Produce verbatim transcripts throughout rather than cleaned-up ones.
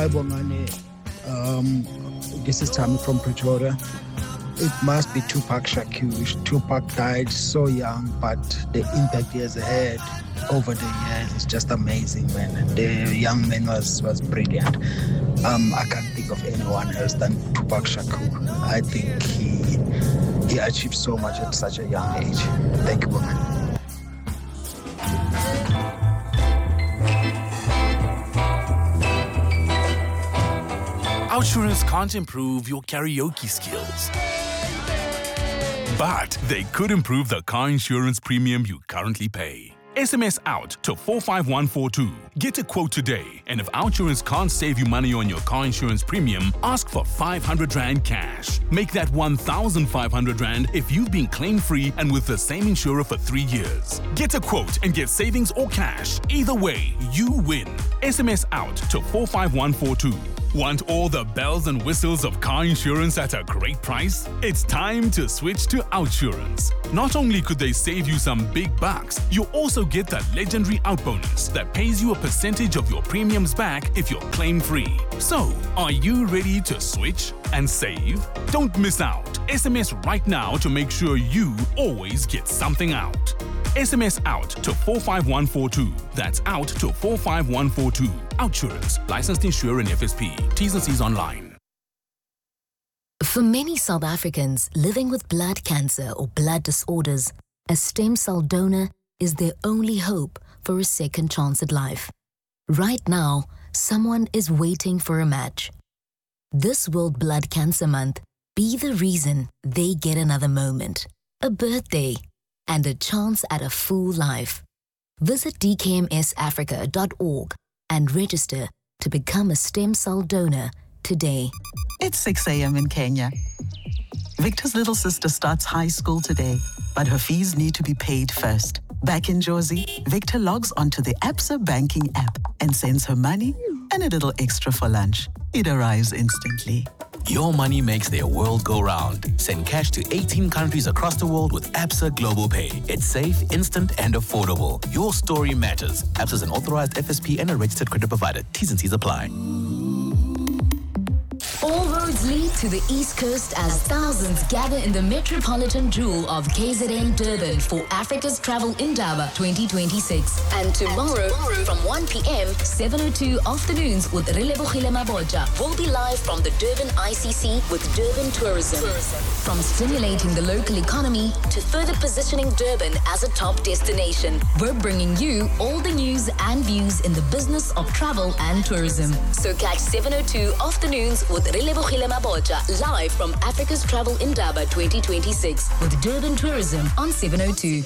Hi, Bongani. Um, this is Tammy from Pretoria. It must be Tupac Shakur. Tupac died so young, but the impact he has had over the years is just amazing, man. The young man was, was brilliant. Um, I can't think of anyone else than Tupac Shakur. I think he he achieved so much at such a young age. Thank you, woman. Outsurance can't improve your karaoke skills, but they could improve the car insurance premium you currently pay. S M S out to four five one four two. Get a quote today, and if Outsurance can't save you money on your car insurance premium, ask for five hundred rand cash. Make that one thousand five hundred rand if you've been claim-free and with the same insurer for three years. Get a quote and get savings or cash. Either way, you win. S M S out to four five one four two. Want all the bells and whistles of car insurance at a great price? It's time to switch to Outsurance. Not only could they save you some big bucks, you also get the legendary Out bonus that pays you a percentage of your premiums back if you're claim-free. So, are you ready to switch and save? Don't miss out. S M S right now to make sure you always get something out. S M S out to four five one four two. That's out to four five one four two. Outsurance. Licensed insurer in F S P. T's and C's online. For many South Africans living with blood cancer or blood disorders, a stem cell donor is their only hope for a second chance at life. Right now, someone is waiting for a match. This World Blood Cancer Month, be the reason they get another moment, a birthday, and a chance at a full life. Visit d k m s africa dot org and register to become a stem cell donor today. It's six a.m. in Kenya. Victor's little sister starts high school today, but her fees need to be paid first. Back in Jozi, Victor logs onto the Absa banking app and sends her money and a little extra for lunch. It arrives instantly. Your money makes their world go round. Send cash to eighteen countries across the world with Absa Global Pay. It's safe, instant, and affordable. Your story matters. Absa is an authorized F S P and a registered credit provider. T's and C's apply. All roads lead to the East Coast as thousands gather in the metropolitan jewel of K Z N Durban for Africa's Travel Indaba twenty twenty-six. And tomorrow, from one p.m., seven oh two afternoons with Relebogile Mabotja will be live from the Durban I C C with Durban Tourism. From stimulating the local economy to further positioning Durban as a top destination, we're bringing you all the news and views in the business of travel and tourism. So catch seven oh two afternoons with Relebogile Mabotja live from Africa's Travel Indaba twenty twenty-six with Durban Tourism on seven oh two.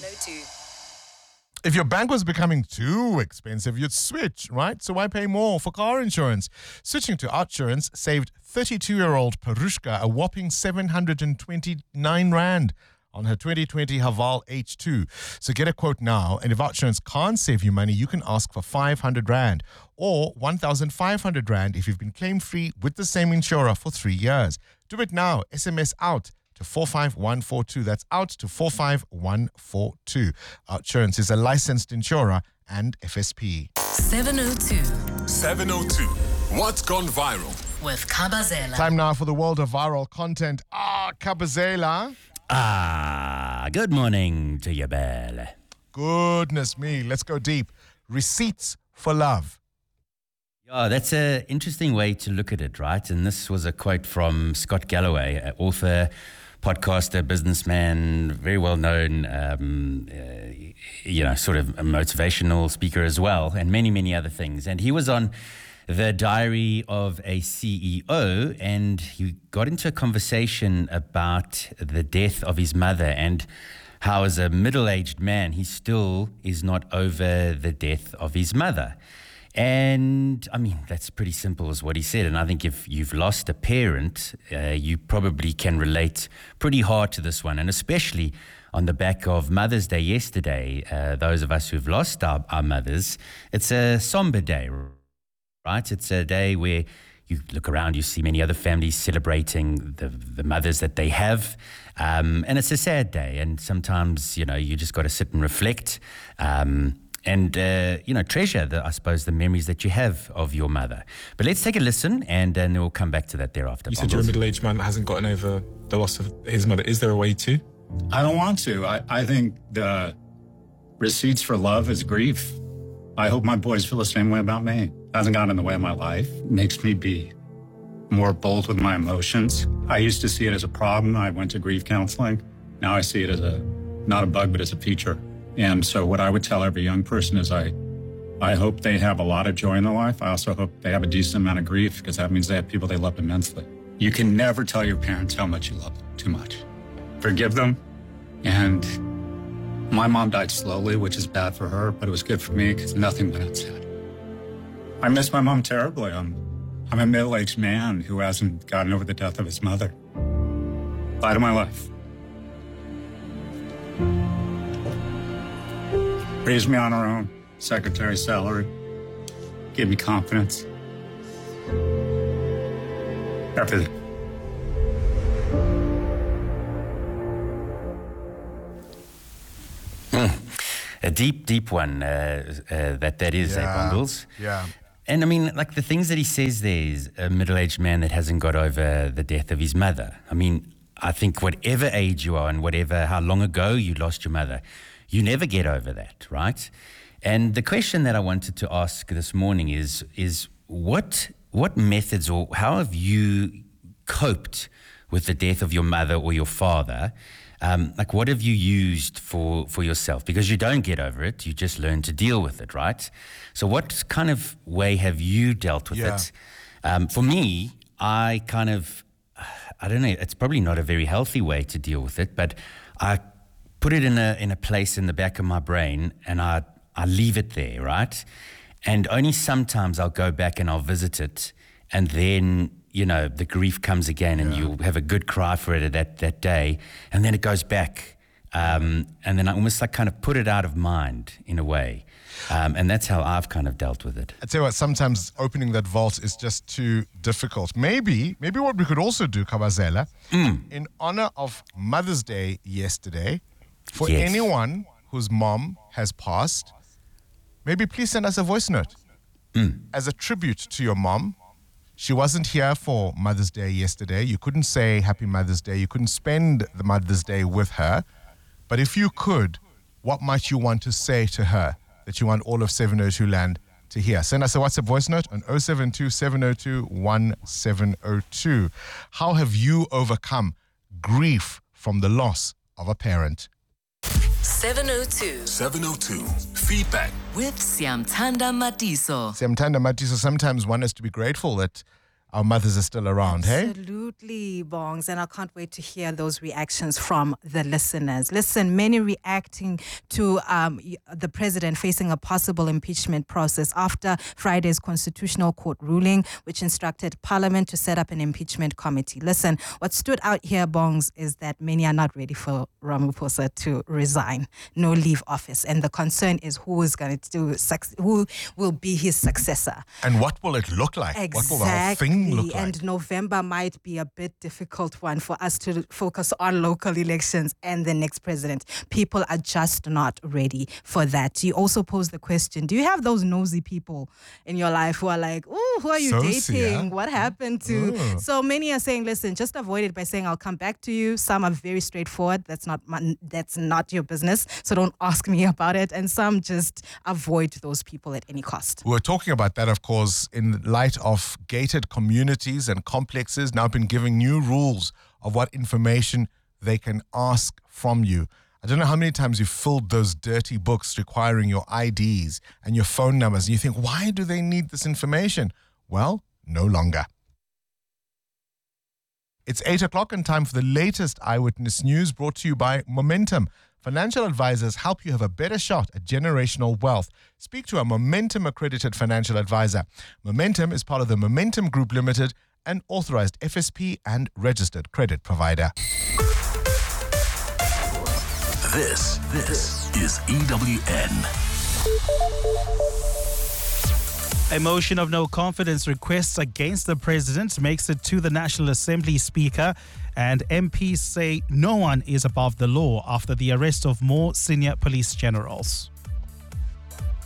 If your bank was becoming too expensive, you'd switch, right? So why pay more for car insurance? Switching to Outsurance saved thirty-two-year-old Perushka a whopping seven hundred twenty-nine rand on her twenty twenty Haval H two. So get a quote now, and if Outsurance can't save you money, you can ask for five hundred rand or one thousand five hundred rand if you've been claim-free with the same insurer for three years. Do it now. S M S out to four five one four two. That's out to four five one four two. Outsurance is a licensed insurer and F S P. seven oh two. seven oh two. What's gone viral? With Kabazela. Time now for the world of viral content. Ah, Kabazela. Ah, good morning to you, Belle. Goodness me. Let's go deep. Receipts for love. Yeah, that's an interesting way to look at it, right? And this was a quote from Scott Galloway, an author, podcaster, businessman, very well known, um, uh, you know, sort of a motivational speaker as well, and many, many other things. And he was on The Diary of a C E O, and he got into a conversation about the death of his mother and how, as a middle-aged man, he still is not over the death of his mother. And I mean, that's pretty simple as what he said. And I think if you've lost a parent, uh, you probably can relate pretty hard to this one. And especially on the back of Mother's Day yesterday, uh, those of us who've lost our, our mothers, it's a somber day, right? It's a day where you look around, you see many other families celebrating the, the mothers that they have. Um, and it's a sad day. And sometimes, you know, you just got to sit and reflect. Um and, uh, you know, treasure, the, I suppose, the memories that you have of your mother. But let's take a listen, and, and then we'll come back to that thereafter. You said you're a middle-aged man that hasn't gotten over the loss of his mother. Is there a way to? I don't want to. I, I think the receipts for love is grief. I hope my boys feel the same way about me. It hasn't gotten in the way of my life. It makes me be more bold with my emotions. I used to see it as a problem. I went to grief counseling. Now I see it as a, not a bug, but as a feature. And so what I would tell every young person is I, I hope they have a lot of joy in their life. I also hope they have a decent amount of grief, because that means they have people they love immensely. You can never tell your parents how much you love them too much. Forgive them. And my mom died slowly, which is bad for her, but it was good for me because nothing went unsaid. I miss my mom terribly. I'm, I'm a middle-aged man who hasn't gotten over the death of his mother. Light of my life. Raised me on her own, secretary salary, gave me confidence. Everything. A deep, deep one, uh, uh, that that is, Yeah. eh, Bongles? Yeah. And I mean, like the things that he says there is a middle-aged man that hasn't got over the death of his mother. I mean, I think whatever age you are and whatever, how long ago you lost your mother, you never get over that, right? And the question that I wanted to ask this morning is, is what, what methods or how have you coped with the death of your mother or your father? Um, like, what have you used for, for yourself? Because you don't get over it, you just learn to deal with it, right? So what kind of way have you dealt with Yeah. it? Um, for me, I kind of, I don't know, it's probably not a very healthy way to deal with it, but I put it in a in a place in the back of my brain, and I, I leave it there, right? And only sometimes I'll go back and I'll visit it, and then, you know, the grief comes again, and yeah. you'll have a good cry for it that, that day, and then it goes back. Um, and then I almost like kind of put it out of mind in a way. Um, and that's how I've kind of dealt with it. I tell you what, sometimes opening that vault is just too difficult. Maybe, maybe what we could also do, Kabazela, mm. in honor of Mother's Day yesterday, for yes. anyone whose mom has passed, maybe please send us a voice note mm. as a tribute to your mom. She wasn't here for Mother's Day yesterday. You couldn't say Happy Mother's Day. You couldn't spend the Mother's Day with her. But if you could, what might you want to say to her that you want all of seven oh two Land to hear? Send us a WhatsApp voice note on oh seven two, seven oh two, one seven oh two. How have you overcome grief from the loss of a parent? seven oh two. seven oh two. Feedback. With Siamtanda Matiso. Siamtanda Matiso, sometimes one has to be grateful that our mothers are still around, hey? Absolutely, Bongs. And I can't wait to hear those reactions from the listeners. Listen, many reacting to um, the president facing a possible impeachment process after Friday's Constitutional Court ruling, which instructed Parliament to set up an impeachment committee. Listen, what stood out here, Bongs, is that many are not ready for Ramaphosa to resign, no leave office. And the concern is who is going to do, who will be his successor. And what will it look like? Exactly. What will the whole thing look like? And November might be a bit difficult one for us to focus on local elections and the next president. People are just not ready for that. You also pose the question, do you have those nosy people in your life who are like, oh, who are you Socia. dating? What happened to? Ooh. So many are saying, listen, just avoid it by saying, I'll come back to you. Some are very straightforward. That's not my, that's not your business. So don't ask me about it. And some just avoid those people at any cost. We're talking about that, of course, in light of gated communities and complexes now been giving new rules of what information they can ask from you. I don't know how many times you've filled those dirty books requiring your I Ds and your phone numbers, and you think, why do they need this information? Well, no longer. It's eight o'clock and time for the latest Eyewitness News, brought to you by Momentum. Financial advisors help you have a better shot at generational wealth. Speak to a Momentum-accredited financial advisor. Momentum is part of the Momentum Group Limited, an authorized F S P and registered credit provider. This, this is E W N. A motion of no confidence requests against the president makes it to the National Assembly Speaker, and M Ps say no one is above the law after the arrest of more senior police generals.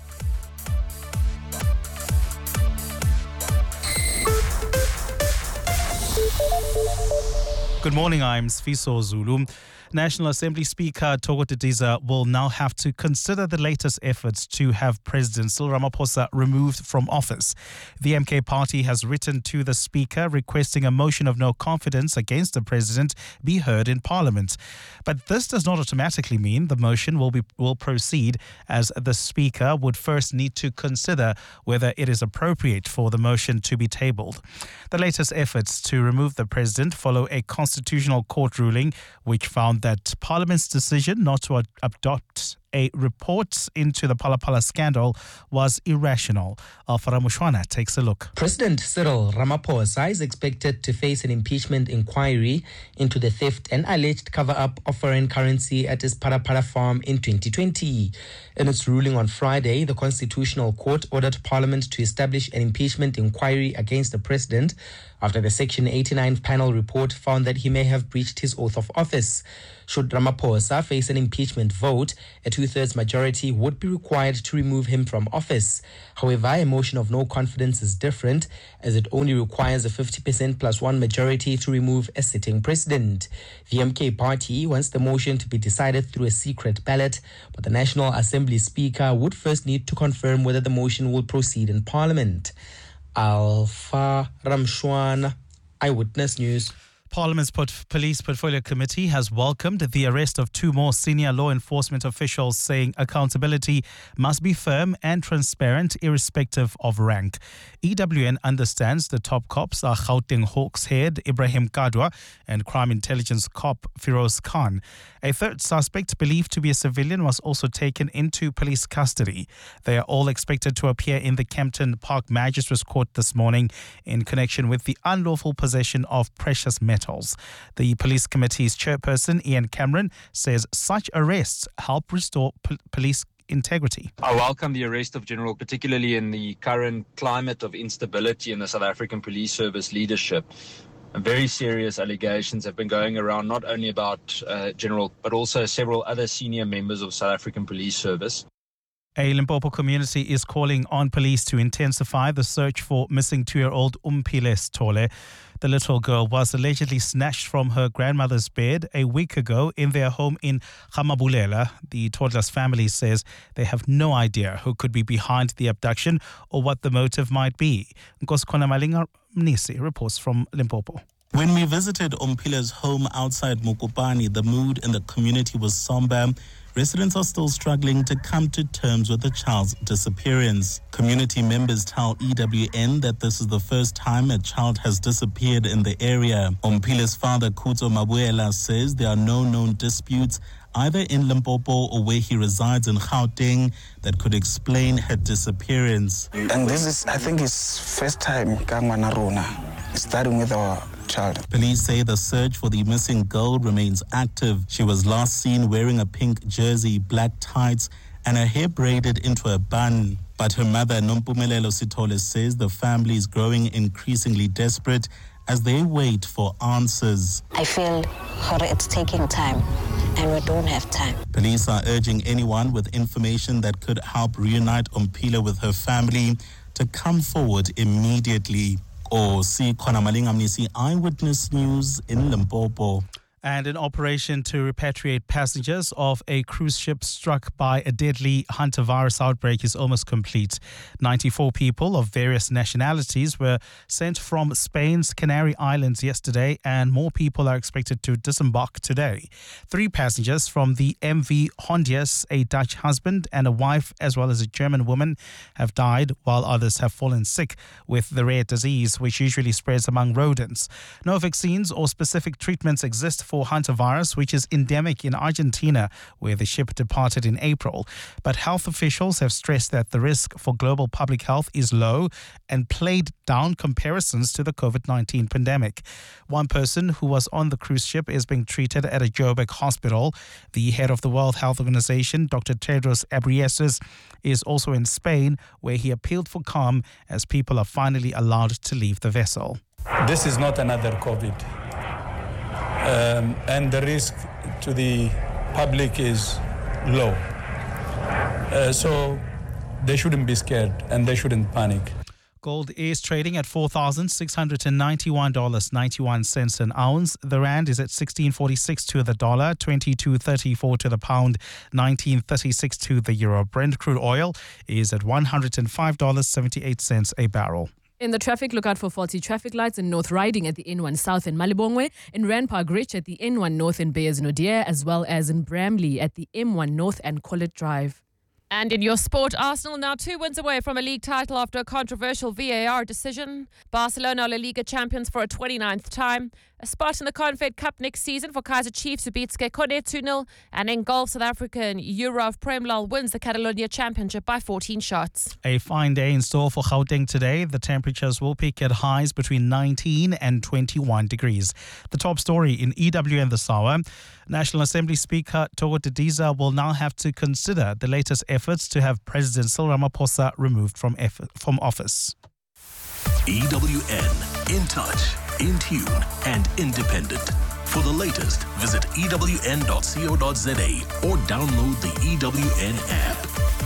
Good morning, I'm Sfiso Zulu. National Assembly Speaker Thoko Didiza will now have to consider the latest efforts to have President Cyril Ramaphosa removed from office. The M K party has written to the Speaker requesting a motion of no confidence against the President be heard in Parliament. But this does not automatically mean the motion will be will proceed, as the Speaker would first need to consider whether it is appropriate for the motion to be tabled. The latest efforts to remove the President follow a Constitutional Court ruling which found that Parliament's decision not to ad- adopt a report into the Phala Phala scandal was irrational. Alfara Mushwana takes a look. President Cyril Ramaphosa is expected to face an impeachment inquiry into the theft and alleged cover-up of foreign currency at his Phala Phala farm in twenty twenty. In its ruling on Friday, the Constitutional Court ordered Parliament to establish an impeachment inquiry against the president after the Section eighty-nine panel report found that he may have breached his oath of office. Should Ramaphosa face an impeachment vote, a two-thirds majority would be required to remove him from office. However, a motion of no confidence is different, as it only requires a fifty percent plus one majority to remove a sitting president. The M K party wants the motion to be decided through a secret ballot, but the National Assembly Speaker would first need to confirm whether the motion will proceed in Parliament. Alpha Ramshwan, Eyewitness News. Parliament's Port- Police Portfolio Committee has welcomed the arrest of two more senior law enforcement officials, saying accountability must be firm and transparent irrespective of rank. E W N understands the top cops are Gauteng Hawks head Ibrahim Kadwa and crime intelligence cop Firoz Khan. A third suspect, believed to be a civilian, was also taken into police custody. They are all expected to appear in the Kempton Park Magistrates Court this morning in connection with the unlawful possession of precious metals. The police committee's chairperson, Ian Cameron, says such arrests help restore po- police integrity. I welcome the arrest of General, particularly in the current climate of instability in the South African Police Service leadership. And very serious allegations have been going around, not only about uh, General, but also several other senior members of South African Police Service. A Limpopo community is calling on police to intensify the search for missing two-year-old Umphile Sithole. The little girl was allegedly snatched from her grandmother's bed a week ago in their home in Gamabulela. The toddler's family says they have no idea who could be behind the abduction or what the motive might be. Nkosikona Malinga Mnisi reports from Limpopo. When we visited Umphile's home outside Mukopani, the mood in the community was somber. Residents are still struggling to come to terms with the child's disappearance. Community members tell E W N that this is the first time a child has disappeared in the area. Umphile's father, Khutso Mabuela, says there are no known disputes either in Limpopo or where he resides in Gauteng that could explain her disappearance. And this is, I think, his first time Kangwanaruna, starting with our child. Police say the search for the missing girl remains active. She was last seen wearing a pink jersey, black tights, and her hair braided into a bun. But her mother, Nompumelelo Sithole, says the family is growing increasingly desperate as they wait for answers. I feel it's taking time, and we don't have time. Police are urging anyone with information that could help reunite Umphile with her family to come forward immediately. Or see Khona Malinga Mnisi, Eyewitness News in Limpopo. And an operation to repatriate passengers of a cruise ship struck by a deadly hantavirus outbreak is almost complete. ninety-four people of various nationalities were sent from Spain's Canary Islands yesterday, and more people are expected to disembark today. Three passengers from the M V Hondias, a Dutch husband and a wife, as well as a German woman, have died, while others have fallen sick with the rare disease, which usually spreads among rodents. No vaccines or specific treatments exist for hantavirus, which is endemic in Argentina, where the ship departed in April. But health officials have stressed that the risk for global public health is low and played down comparisons to the covid nineteen pandemic. One person who was on the cruise ship is being treated at a Joburg hospital. The head of the World Health Organization, Doctor Tedros Ghebreyesus, is also in Spain, where he appealed for calm as people are finally allowed to leave the vessel. This is not another COVID. Um, and the risk to the public is low. Uh, so they shouldn't be scared and they shouldn't panic. Gold is trading at four thousand six hundred ninety-one dollars and ninety-one cents an ounce. The rand is at sixteen forty-six to the dollar, twenty-two thirty-four to the pound, nineteen thirty-six to the euro. Brent crude oil is at one hundred five dollars and seventy-eight cents a barrel. In the traffic, look out for faulty traffic lights in North Riding at the N one South in Malibongwe, in Randpark Ridge at the N one North in Beyers Naudé, as well as in Bramley at the M one North and Collett Drive. And in your sport, Arsenal now two wins away from a league title after a controversial V A R decision. Barcelona are La Liga champions for a twenty-ninth time. A spot in the Confed Cup next season for Kaizer Chiefs, who beat Skekone two nil. And in golf, South African Eurav Premlal wins the Catalonia Championship by fourteen shots. A fine day in store for Gauteng today. The temperatures will peak at highs between nineteen and twenty-one degrees. The top story in E W N this hour. National Assembly Speaker Togo Didiza will now have to consider the latest efforts to have President Cyril Ramaphosa removed from, eff- from office. E W N, in touch, in tune and independent. For the latest, visit E W N dot co dot za or download the E W N app.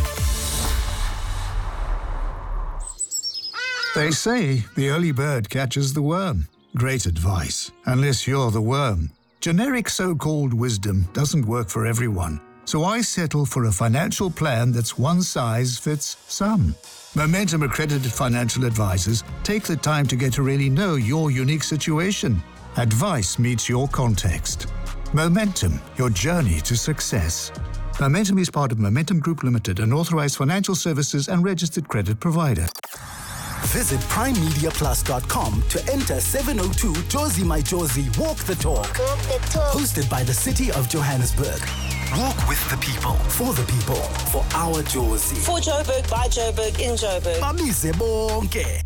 They say the early bird catches the worm. Great advice, unless you're the worm. Generic so-called wisdom doesn't work for everyone, so I settle for a financial plan that's one size fits some. Momentum accredited financial advisors take the time to get to really know your unique situation. Advice meets your context. Momentum, your journey to success. Momentum is part of Momentum Group Limited, an authorized financial services and registered credit provider. Visit prime media plus dot com to enter seven oh two Josie My Josie Walk the Talk. Walk the Talk. Hosted by the City of Johannesburg. Walk with the people, for the people, for our Josie. For Joburg, by Joburg, in Joburg. Bamise bonke.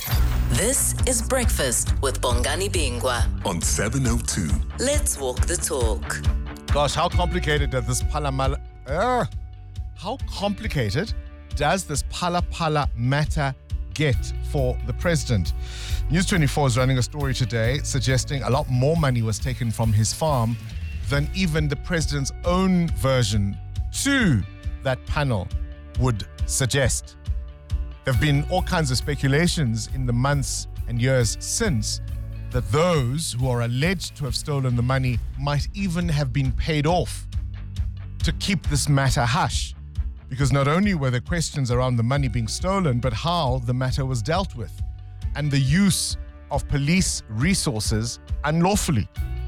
This is Breakfast with Bongani Bingwa on seven oh two. Let's walk the talk. Gosh, how complicated does this Pala uh, how complicated does this Pala Pala matter get for the president? News twenty-four is running a story today suggesting a lot more money was taken from his farm than even the president's own version to that panel would suggest. There have been all kinds of speculations in the months and years since that those who are alleged to have stolen the money might even have been paid off to keep this matter hush. Because not only were there questions around the money being stolen, but how the matter was dealt with and the use of police resources unlawfully.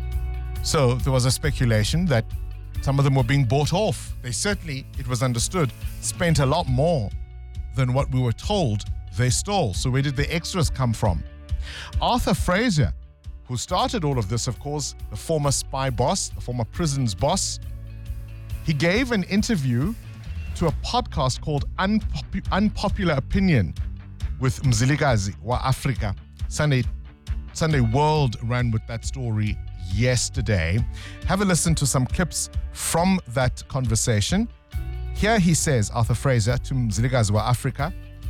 So there was a speculation that some of them were being bought off. They certainly, it was understood, spent a lot more than what we were told they stole. So where did the extras come from? Arthur Fraser, who started all of this, of course, the former spy boss, the former prisons boss, he gave an interview to a podcast called Unpop- Unpopular Opinion with Mzilikazi wa Africa. Sunday, Sunday World ran with that story yesterday. Have a listen to some clips from that conversation. Here he says, Arthur Fraser, to Mzilikazi wa Africa,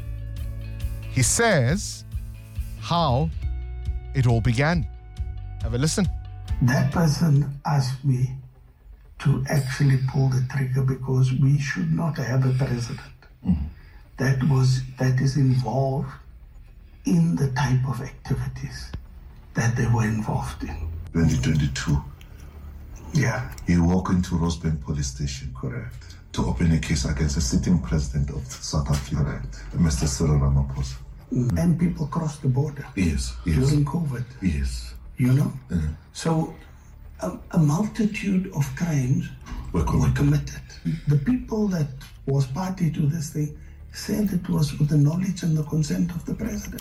he says how it all began. Have a listen. That person asked me to actually pull the trigger because we should not have a president mm-hmm. that was that is involved in the type of activities that they were involved in. twenty twenty-two. Yeah. You walk into Rosebank Police Station. Correct. To open a case against the sitting president of South Africa. Correct. Mister Cyril Ramaphosa. Mm-hmm. And people crossed the border. Yes. yes. During COVID. Yes. You know? Mm-hmm. So a, a multitude of crimes were committed. were committed. The people that was party to this thing said it was with the knowledge and the consent of the president.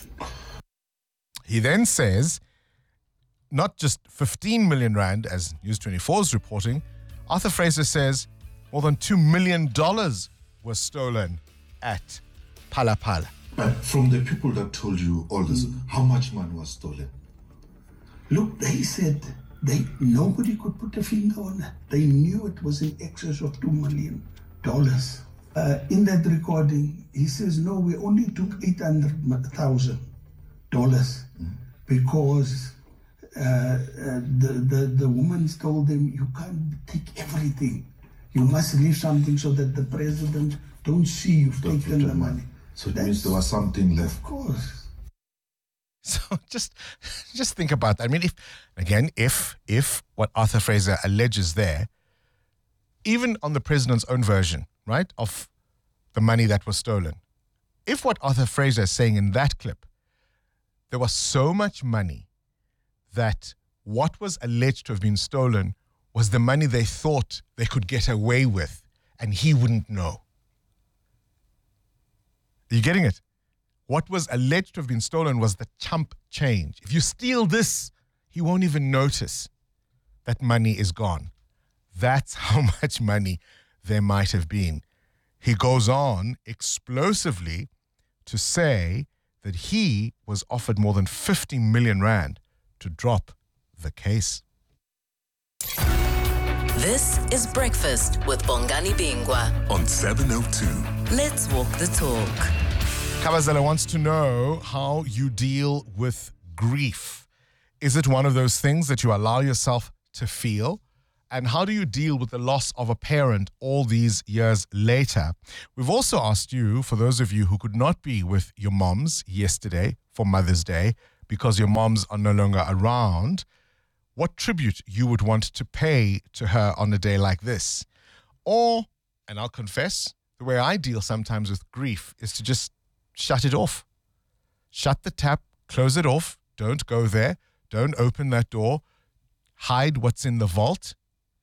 He then says, not just fifteen million rand, as News twenty-four is reporting, Arthur Fraser says more than two million dollars was stolen at Pala Pala. But from the people that told you all this, mm. how much money was stolen? Look, they said they nobody could put a finger on it. They knew it was in excess of two million dollars. Uh, in that recording, he says, no, we only took eight hundred thousand dollars mm. because uh, uh, the, the, the woman told them, you can't take everything. You must leave something so that the president don't see you've don't taken the money. money. So it That's, means there was something left. Of course. So just just think about that. I mean, if again, if if what Arthur Fraser alleges there, even on the president's own version, right, of the money that was stolen, if what Arthur Fraser is saying in that clip, there was so much money that what was alleged to have been stolen was the money they thought they could get away with, and he wouldn't know. Are you getting it? What was alleged to have been stolen was the chump change. If you steal this, he won't even notice that money is gone. That's how much money there might have been. He goes on explosively to say that he was offered more than fifty million rand to drop the case. This is Breakfast with Bongani Bingwa on seven oh two. Let's walk the talk. Kabazela wants to know how you deal with grief. Is it one of those things that you allow yourself to feel? And how do you deal with the loss of a parent all these years later? We've also asked you, for those of you who could not be with your moms yesterday for Mother's Day because your moms are no longer around, what tribute you would want to pay to her on a day like this. Or, and I'll confess, the way I deal sometimes with grief is to just shut it off. Shut the tap, close it off, don't go there, don't open that door, hide what's in the vault.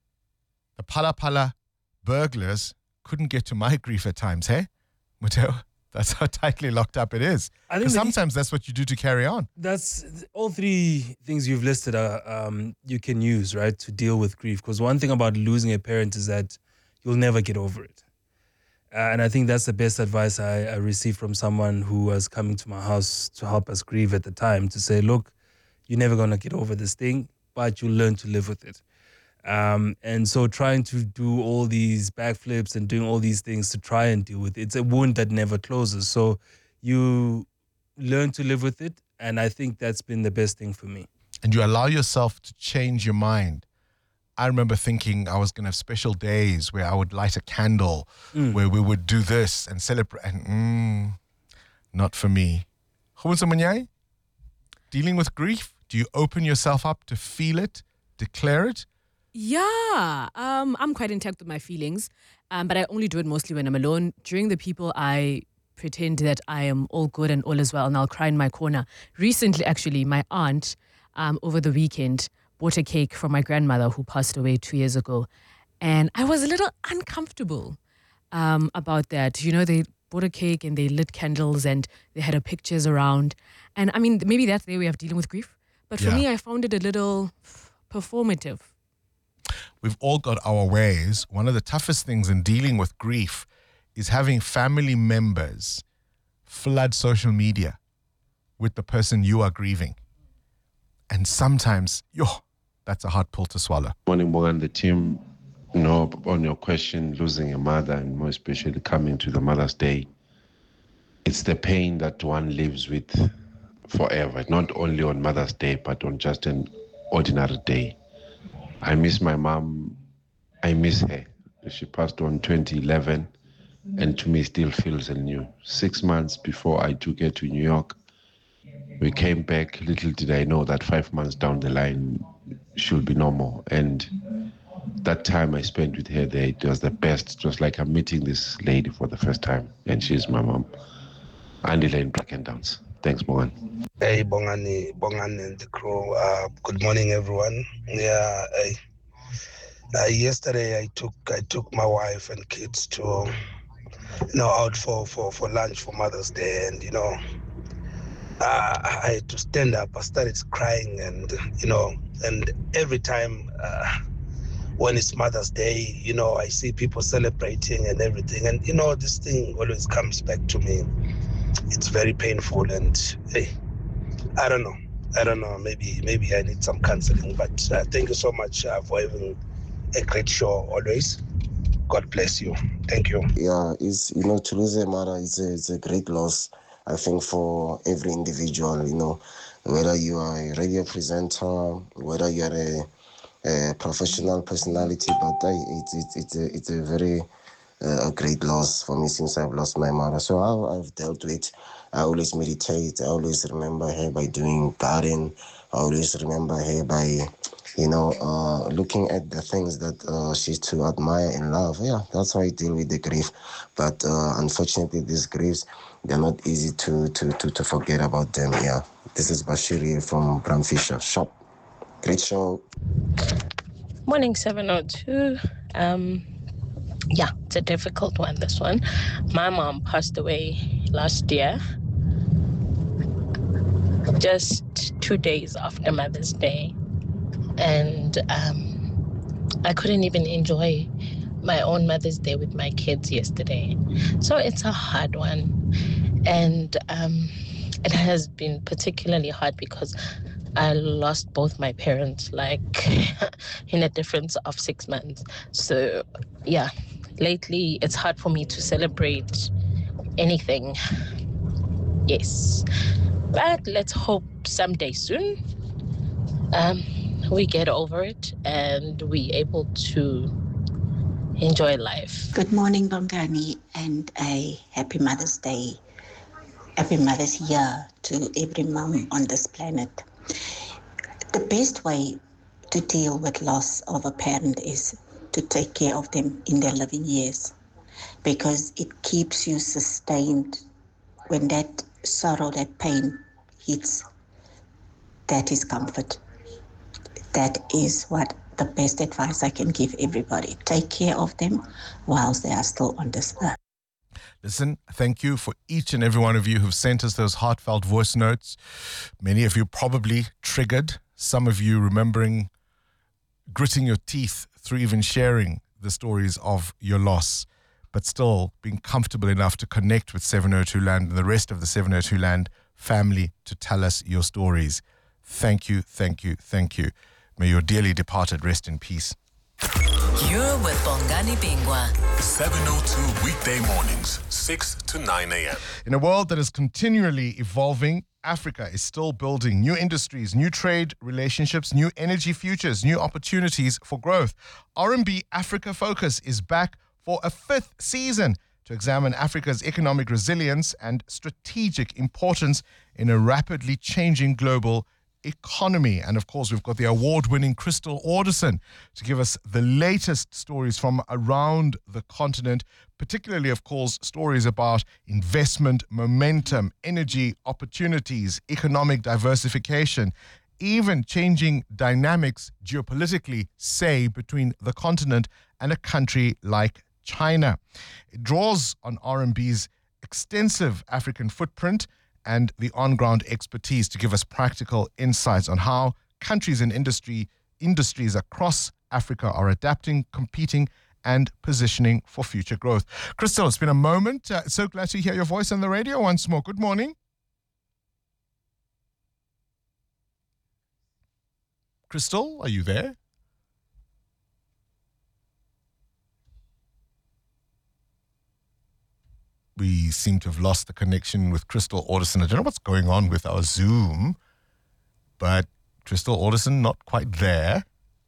The Pala Pala burglars couldn't get to my grief at times, hey? Muteo, that's how tightly locked up it is. I think Because that sometimes that's what you do to carry on. That's all three things you've listed are um, you can use, right, to deal with grief. Because one thing about losing a parent is that you'll never get over it. Uh, and I think that's the best advice I, I received from someone who was coming to my house to help us grieve at the time, to say, look, you're never going to get over this thing, but you learn to live with it. Um, and so trying to do all these backflips and doing all these things to try and deal with it, it's a wound that never closes. So you learn to live with it, and I think that's been the best thing for me. And you allow yourself to change your mind. I remember thinking I was going to have special days where I would light a candle, Mm. where we would do this and celebrate. And mm, not for me. Khubunza Munyai, dealing with grief, do you open yourself up to feel it, declare it? Yeah, um, I'm quite intact with my feelings, um, but I only do it mostly when I'm alone. During the people, I pretend that I am all good and all is well, and I'll cry in my corner. Recently, actually, my aunt, um, over the weekend, bought a cake for my grandmother who passed away two years ago, and I was a little uncomfortable um, about that. You know, they bought a cake and they lit candles and they had her pictures around, and I mean, maybe that's their way of dealing with grief. But for Yeah. me, I found it a little performative. We've all got our ways. One of the toughest things in dealing with grief is having family members flood social media with the person you are grieving. And sometimes, yo, that's a hard pill to swallow. Morning, Morgan, the team. You know, on your question, losing a mother and more especially coming to the Mother's Day, it's the pain that one lives with forever, not only on Mother's Day, but on just an ordinary day. I miss my mom. I miss her. She passed on twenty eleven, and to me still feels anew. Six months before I took her to New York, we came back. Little did I know that five months down the line she'll be normal. And that time I spent with her there, it was the best. It was like I'm meeting this lady for the first time, and she's my mom. Andy Lane, Black and Downs. Thanks, Morgan. Hey, Bongani, Bongani and the crew. Uh, good morning, everyone. Yeah, I, uh, yesterday I took I took my wife and kids to, you know, out for, for, for lunch for Mother's Day, and you know, uh, I had to stand up. I started crying, and you know, and every time uh, when it's Mother's Day, you know, I see people celebrating and everything, and you know, this thing always comes back to me. It's very painful, and hey, I don't know. I don't know. Maybe maybe I need some counseling. But uh, thank you so much uh, for having a great show always. God bless you. Thank you. Yeah, it's, you know, to lose a mother is a, it's a great loss, I think, for every individual, you know, whether you are a radio presenter, whether you are a, a professional personality, but I, it's, it's, it's, a, it's a very uh, a great loss for me since I've lost my mother. So how I've dealt with, I always meditate. I always remember her by doing garden. I always remember her by, you know, uh, looking at the things that uh, she's to admire and love. Yeah, that's how I deal with the grief. But uh, unfortunately, these griefs, they're not easy to, to, to, to forget about them. Yeah, this is Bashiri from Bram Fisher Shop. Great show. Morning, seven oh two. Um, yeah, it's a difficult one, this one. My mom passed away last year, just two days after Mother's Day. And um, I couldn't even enjoy my own Mother's Day with my kids yesterday. So it's a hard one. And um, it has been particularly hard because I lost both my parents, like, in a difference of six months. So, yeah, lately it's hard for me to celebrate anything. Yes. But let's hope someday soon um, we get over it and we able to enjoy life. Good morning, Bongani, and a happy Mother's Day. Happy Mother's Year to every mom on this planet. The best way to deal with loss of a parent is to take care of them in their living years, because it keeps you sustained when that sorrow, that pain hits. That is comfort. That is what the best advice I can give everybody. Take care of them whilst they are still on this earth. Listen, thank you for each and every one of you who've sent us those heartfelt voice notes. Many of you probably triggered, some of you remembering gritting your teeth through even sharing the stories of your loss, but still being comfortable enough to connect with seven oh two Land and the rest of the seven oh two Land family to tell us your stories. Thank you, thank you, thank you. May your dearly departed rest in peace. You're with Bongani Bingwa. seven oh two weekday mornings, six to nine a.m. In a world that is continually evolving, Africa is still building new industries, new trade relationships, new energy futures, new opportunities for growth. R and B Africa Focus is back for a fifth season to examine Africa's economic resilience and strategic importance in a rapidly changing global economy. And of course, we've got the award-winning Crystal Alderson to give us the latest stories from around the continent, particularly, of course, stories about investment, momentum, energy opportunities, economic diversification, even changing dynamics geopolitically, say, between the continent and a country like China. It draws on R and B's extensive African footprint and the on-ground expertise to give us practical insights on how countries and industry industries across Africa are adapting, competing, and positioning for future growth. Crystal, it's been a moment. Uh, so glad to hear your voice on the radio once more. Good morning. Crystal, are you there? We seem to have lost the connection with Crystal Alderson. I don't know what's going on with our Zoom, but Crystal Alderson not quite there.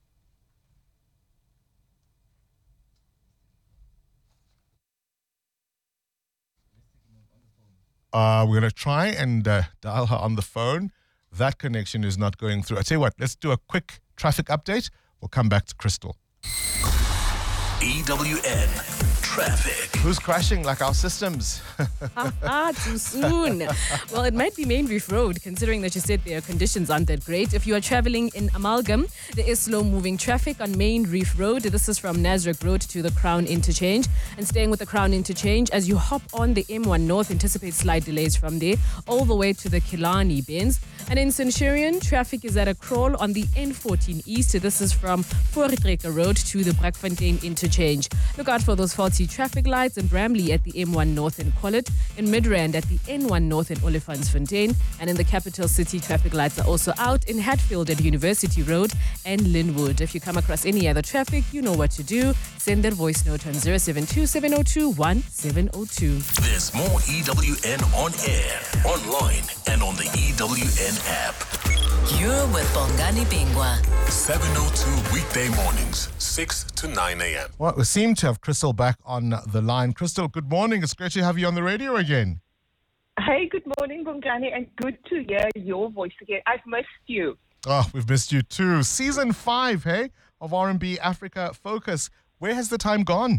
Uh, we're going to try and uh, dial her on the phone. That connection is not going through. I tell you what, let's do a quick traffic update. We'll come back to Crystal. E W N Traffic. Who's crashing like our systems? Ah, too soon. Well, it might be Main Reef Road, considering that you said their conditions aren't that great. If you are traveling in Amalgam, there is slow-moving traffic on Main Reef Road. This is from Nasrec Road to the Crown Interchange. And staying with the Crown Interchange, as you hop on the M one North, anticipate slight delays from there all the way to the Killarney bends. And in Centurion, traffic is at a crawl on the N fourteen East. This is from Voortrekker Road to the Brakfontein Interchange. Look out for those faulty traffic lights in Bramley at the M one North and Collet, in Midrand at the N one North and Olifantsfontein, and in the capital city, traffic lights are also out in Hatfield at University Road and Linwood. If you come across any other traffic, you know what to do. Send that voice note on zero seven two, seven zero two, one seven zero two. There's more E W N on air, online, and on the E W N app. You're with Bongani Bingwa. seven oh two weekday mornings, six to nine a.m. Well, we seem to have Crystal back on the line. Crystal, good morning. It's great to have you on the radio again. Hey, good morning, Bongani, and good to hear your voice again. I've missed you. Oh, we've missed you too. Season five, hey, of R and B Africa Focus. Where has the time gone?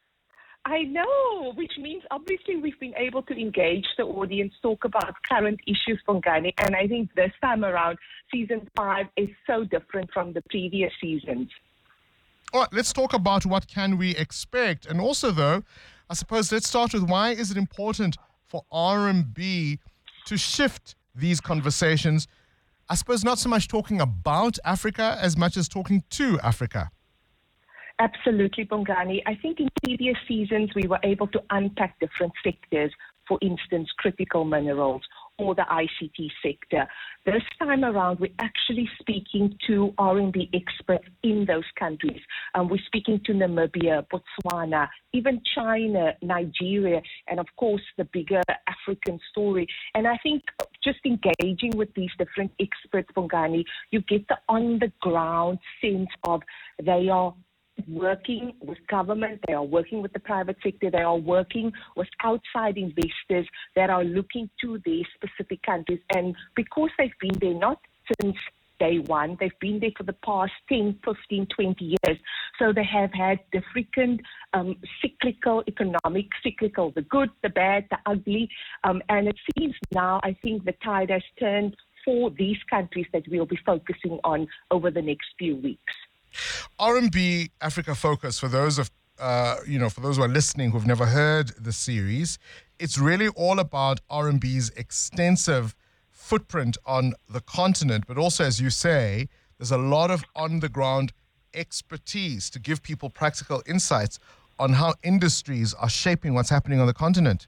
I know, which means obviously we've been able to engage the audience, talk about current issues, Bongani, and I think this time around, season five is so different from the previous seasons. All right, let's talk about what can we expect. And also, though, I suppose let's start with why is it important for R and B to shift these conversations? I suppose not so much talking about Africa as much as talking to Africa. Absolutely, Bongani. I think in previous seasons we were able to unpack different sectors, for instance, critical minerals or the I C T sector. This time around, we're actually speaking to R and B experts in those countries. Um, we're speaking to Namibia, Botswana, even China, Nigeria, and of course the bigger African story. And I think just engaging with these different experts, Bongani, you get the on-the-ground sense of they are working with government, they are working with the private sector, they are working with outside investors that are looking to their specific countries. And because they've been there not since day one, they've been there for the past ten, fifteen, twenty years. So they have had different um, cyclical, economic, cyclical, the good, the bad, the ugly. Um, and it seems now, I think the tide has turned for these countries that we'll be focusing on over the next few weeks. R and B Africa Focus, for those of uh, you know, for those who are listening who've never heard the series, it's really all about R and B's extensive footprint on the continent, but also, as you say, there's a lot of on-the-ground expertise to give people practical insights on how industries are shaping what's happening on the continent.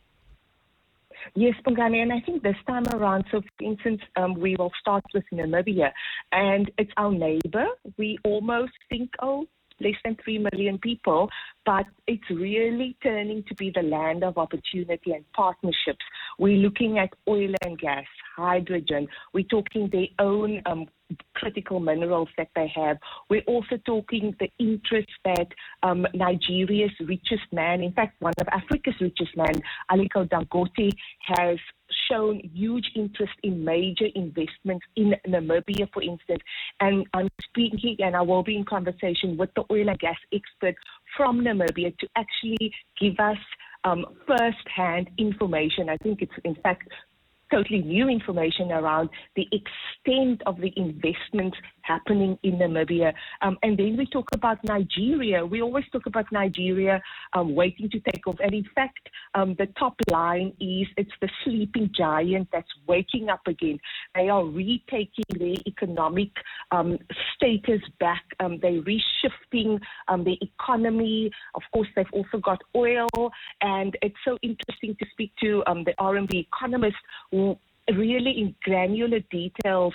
Yes, Bongani, and I think this time around, so for instance, um, we will start with Namibia, and it's our neighbor. We almost think, oh, less than three million people, but it's really turning to be the land of opportunity and partnerships. We're looking at oil and gas, hydrogen. We're talking their own um, critical minerals that they have. We're also talking the interest that um, Nigeria's richest man, in fact, one of Africa's richest man, Aliko Dangote, has shown huge interest in major investments in Namibia, for instance. And I'm speaking, and I will be in conversation with the oil and gas expert from Namibia to actually give us um, first-hand information. I think it's, in fact, totally new information around the extent of the investments happening in Namibia. Um, and then we talk about Nigeria. We always talk about Nigeria um, waiting to take off. And in fact, um, the top line is it's the sleeping giant that's waking up again. They are retaking their economic um, status back. Um, they're reshifting um, the economy. Of course, they've also got oil. And it's so interesting to speak to um, the R and B economist who really in granular details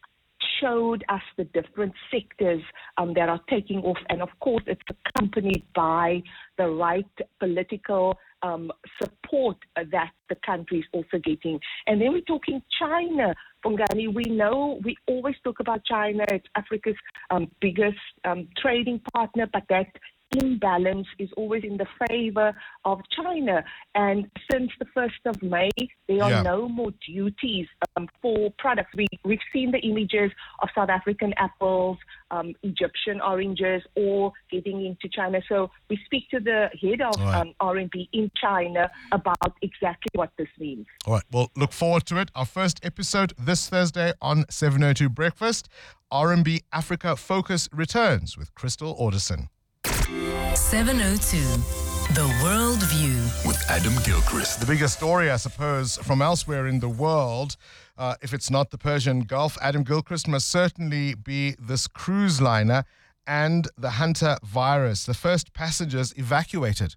showed us the different sectors um, that are taking off. And of course, it's accompanied by the right political um, support that the country is also getting. And then we're talking China, Bongani. We know, we always talk about China. It's Africa's um, biggest um, trading partner, but that imbalance is always in the favor of China. And since the first of May, there are Yeah. no more duties um, for products. We, we've seen the images of South African apples, um, Egyptian oranges, all getting into China. So we speak to the head of All right. um, R and B in China about exactly what this means. All right, well, look forward to it. Our first episode this Thursday on seven oh two Breakfast. R and B Africa Focus returns with Crystal Alderson. seven oh two, The World View. With Adam Gilchrist. The biggest story, I suppose, from elsewhere in the world, uh, if it's not the Persian Gulf, Adam Gilchrist must certainly be this cruise liner and the Hunter virus. The first passengers evacuated.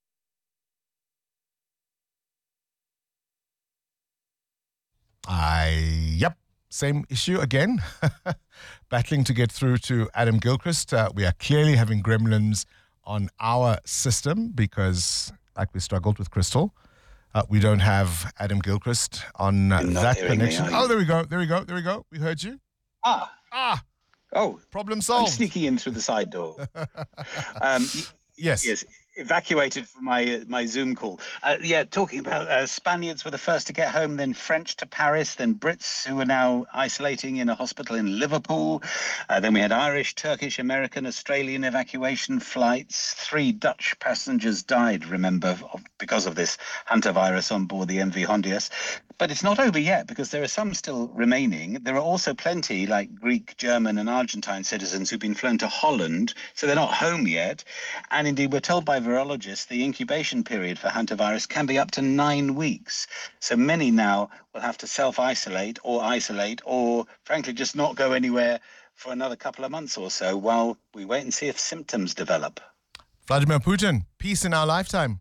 I, yep, same issue again. Battling to get through to Adam Gilchrist. Uh, we are clearly having gremlins on our system because, like we struggled with Crystal, uh, we don't have Adam Gilchrist on uh, You're not that hearing me, connection. are you? Oh, there we go. There we go. There we go. We heard you. Ah. Ah. Oh. Problem I'm solved. sneaking in through the side door. um, yes. Yes. Evacuated from my uh, my Zoom call. Uh, yeah, talking about uh, Spaniards were the first to get home, then French to Paris, then Brits who are now isolating in a hospital in Liverpool. Uh, then we had Irish, Turkish, American, Australian evacuation flights. Three Dutch passengers died, remember, of, because of this hantavirus on board the M V Hondias. But it's not over yet, because there are some still remaining. There are also plenty, like Greek, German and Argentine citizens who've been flown to Holland, so they're not home yet. And indeed, we're told by virologists the incubation period for hantavirus can be up to nine weeks. So many now will have to self-isolate or isolate or, frankly, just not go anywhere for another couple of months or so while we wait and see if symptoms develop. Vladimir Putin, peace in our lifetime.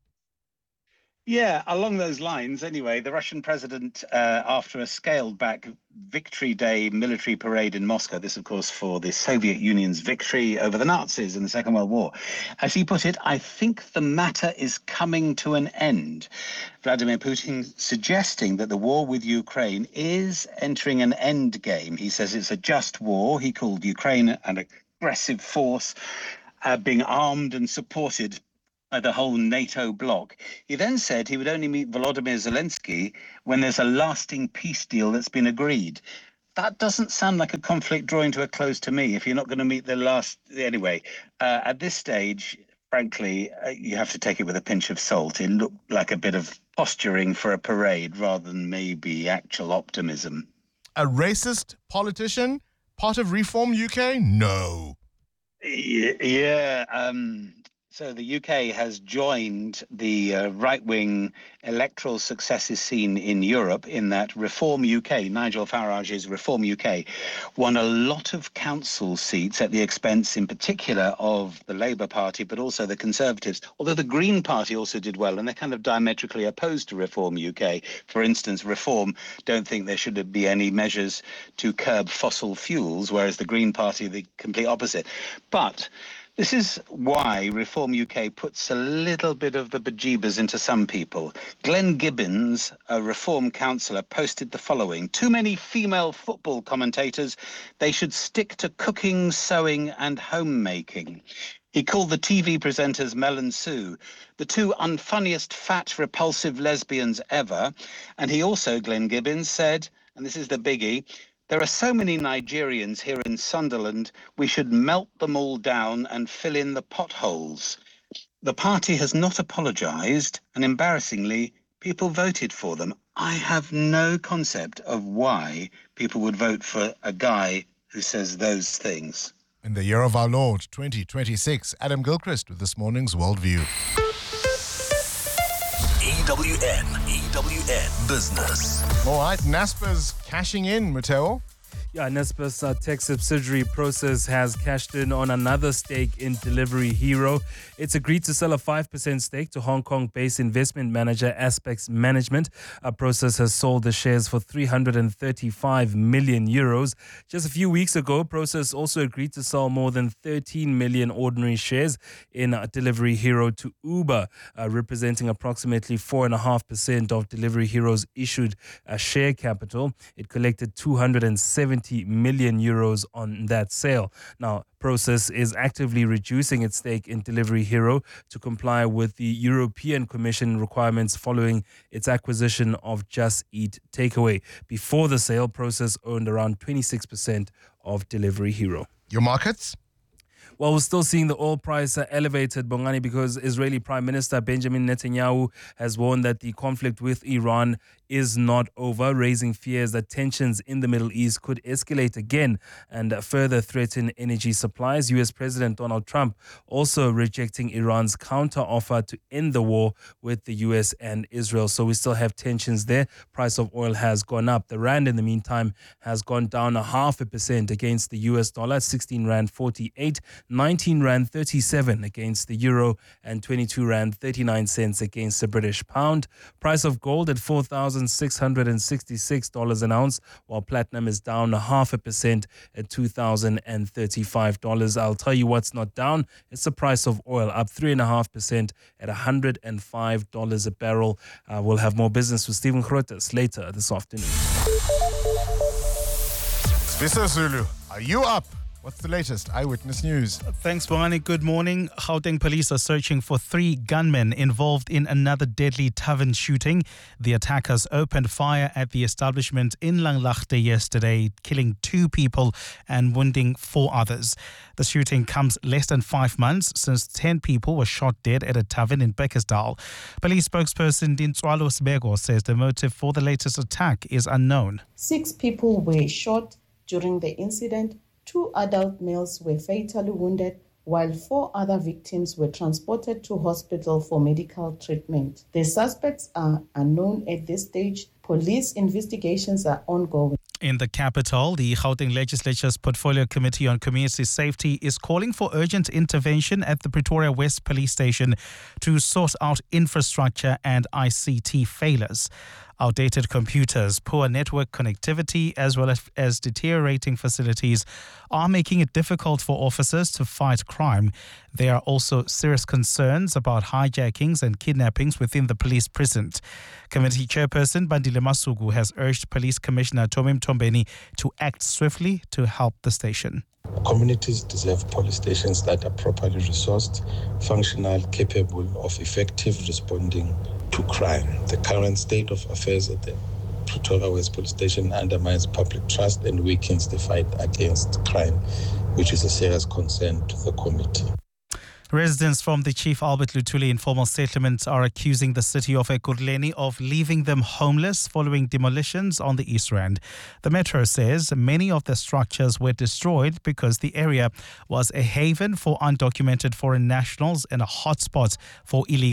Yeah, along those lines, anyway, the Russian president, uh, after a scaled-back Victory Day military parade in Moscow, this, of course, for the Soviet Union's victory over the Nazis in the Second World War, as he put it, I think the matter is coming to an end. Vladimir Putin suggesting that the war with Ukraine is entering an end game. He says it's a just war. He called Ukraine an aggressive force, uh, being armed and supported by the whole NATO bloc. He then said he would only meet Volodymyr Zelensky when there's a lasting peace deal that's been agreed. That doesn't sound like a conflict drawing to a close to me if you're not going to meet the last... Anyway, uh, at this stage, frankly, uh, you have to take it with a pinch of salt. It looked like a bit of posturing for a parade rather than maybe actual optimism. A racist politician? Part of Reform U K? No. Yeah, um... So the U K has joined the uh, right-wing electoral successes seen in Europe in that Reform U K, Nigel Farage's Reform U K, won a lot of council seats at the expense in particular of the Labour Party, but also the Conservatives, although the Green Party also did well, and they're kind of diametrically opposed to Reform U K. For instance, Reform don't think there should be any measures to curb fossil fuels, whereas the Green Party, the complete opposite. But this is why Reform U K puts a little bit of the bejeebers into some people. Glenn Gibbons, a Reform councillor, posted the following. Too many female football commentators. They should stick to cooking, sewing and homemaking. He called the T V presenters Mel and Sue the two unfunniest, fat, repulsive lesbians ever. And he also, Glenn Gibbons, said, and this is the biggie, there are so many Nigerians here in Sunderland, we should melt them all down and fill in the potholes. The party has not apologised, and embarrassingly, people voted for them. I have no concept of why people would vote for a guy who says those things. In the year of our Lord, twenty twenty-six, Adam Gilchrist with this morning's Worldview. E W N, E W N Business. All right, Naspers cashing in, Matteo. Yeah, Naspers uh, tech subsidiary Prosus has cashed in on another stake in Delivery Hero. It's agreed to sell a five percent stake to Hong Kong-based investment manager Aspects Management. Uh, Prosus has sold the shares for three hundred thirty-five million euros. Just a few weeks ago, Prosus also agreed to sell more than thirteen million ordinary shares in uh, Delivery Hero to Uber, uh, representing approximately four point five percent of Delivery Hero's issued uh, share capital. It collected two hundred seventy million euros on that sale. Now, Prosus is actively reducing its stake in Delivery Hero to comply with the European Commission requirements following its acquisition of Just Eat Takeaway. Before the sale, Prosus owned around twenty-six percent of Delivery Hero. Your markets? Well, we're still seeing the oil price uh, elevated, Bongani, because Israeli Prime Minister Benjamin Netanyahu has warned that the conflict with Iran is not over, raising fears that tensions in the Middle East could escalate again and uh, further threaten energy supplies. U S President Donald Trump also rejecting Iran's counter-offer to end the war with the U S and Israel. So we still have tensions there. Price of oil has gone up. The rand, in the meantime, has gone down a half a percent against the U S dollar, sixteen rand forty-eight, nineteen rand thirty-seven against the euro, and twenty-two rand thirty-nine cents against the British pound. Price of gold at four thousand six hundred sixty-six dollars an ounce, while platinum is down a half a percent at two thousand thirty-five dollars. I'll tell you what's not down. It's the price of oil, up three point five percent at one hundred five dollars a barrel. Uh, we'll have more business with Stephen Grootes later this afternoon. Sister Zulu, are you up? What's the latest Eyewitness News? Thanks, Bongani. Good morning. Gauteng police are searching for three gunmen involved in another deadly tavern shooting. The attackers opened fire at the establishment in Langlaagte yesterday, killing two people and wounding four others. The shooting comes less than five months since ten people were shot dead at a tavern in Bekkersdal. Police spokesperson Dintswalo Sbego says the motive for the latest attack is unknown. Six people were shot during the incident. Two adult males were fatally wounded, while four other victims were transported to hospital for medical treatment. The suspects are unknown at this stage. Police investigations are ongoing. In the capital, the Gauteng Legislature's Portfolio Committee on Community Safety is calling for urgent intervention at the Pretoria West Police Station to sort out infrastructure and I C T failures. Outdated computers, poor network connectivity, as well as, as deteriorating facilities are making it difficult for officers to fight crime. There are also serious concerns about hijackings and kidnappings within the police precinct. Committee Chairperson Bandile Masuku has urged Police Commissioner Tommy Mtombeni to act swiftly to help the station. Communities deserve police stations that are properly resourced, functional, capable of effective responding to crime. The current state of affairs at the Pretoria West Police Station undermines public trust and weakens the fight against crime, which is a serious concern to the committee. Residents from the Chief Albert Luthuli informal settlement are accusing the city of Ekurhuleni of leaving them homeless following demolitions on the East Rand. The Metro says many of the structures were destroyed because the area was a haven for undocumented foreign nationals and a hotspot for illegal